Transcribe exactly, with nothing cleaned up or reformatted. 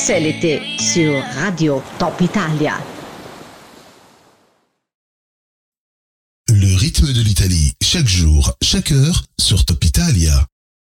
C'est l'été sur Radio Top Italia. Le rythme de l'Italie, chaque jour, chaque heure, sur Top Italia.